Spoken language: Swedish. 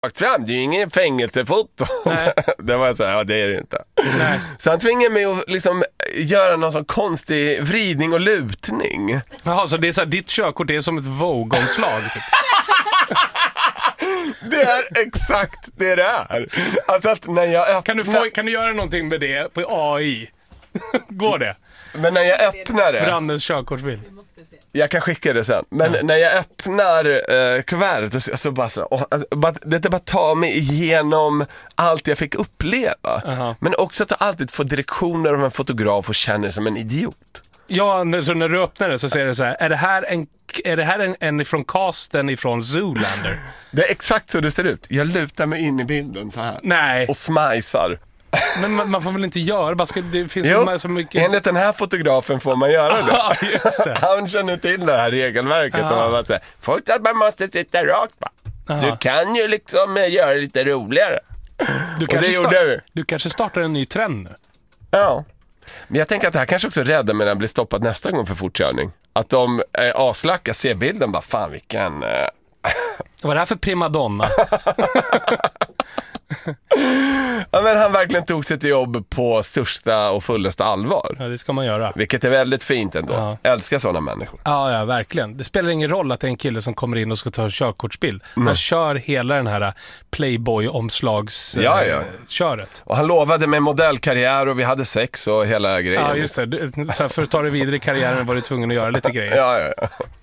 fram, det är ju ingen fängelsefoto. Det var så här, ja det är det inte. Nej. Så han tvingade mig att liksom göra någon sån konstig vridning och lutning. Jaha, så det är så här, ditt körkort är som ett Vogue-omslag typ. Det är exakt det är. Alltså att när jag öppnar... Kan du göra någonting med det på AI? Går det? Men när jag öppnar det... Brandens körkortsbild. Jag kan skicka det sen. Men när jag öppnar kuvertet så det bara tar mig igenom allt jag fick uppleva. Men också att jag alltid får direktioner av en fotograf och känner som en idiot. Ja, så när du öppnar det så ser det så här, är det här en från casten ifrån Zoolander? Det är exakt så det ser ut. Jag lutar mig in i bilden så här. Nej. Och smajsar. Men man får väl inte göra, det finns så mycket... Enligt den här fotografen får man göra det. Ja, just det. Han känner till det här regelverket och man bara säger, folk att man måste sitta rakt va. Du kan ju liksom göra det lite roligare. Du kanske startar en ny trend nu. Ja. Men jag tänker att det här kanske också räddar mig när jag blir stoppad nästa gång för fortkörning. Att de aslacka ser bilden bara, fan vilken... Vad är det här för primadonna? Ja, men han verkligen tog sitt jobb på största och fullaste allvar. Ja, det ska man göra. Vilket är väldigt fint ändå. Ja. Älskar sådana människor. Ja, verkligen. Det spelar ingen roll att det är en kille som kommer in och ska ta körkortsbild. Han kör hela den här Playboy-omslagsköret. Och han lovade med modellkarriär och vi hade sex och hela grejen. Ja, just det. Så för att ta det vidare i karriären var du tvungen att göra lite grejer. Ja.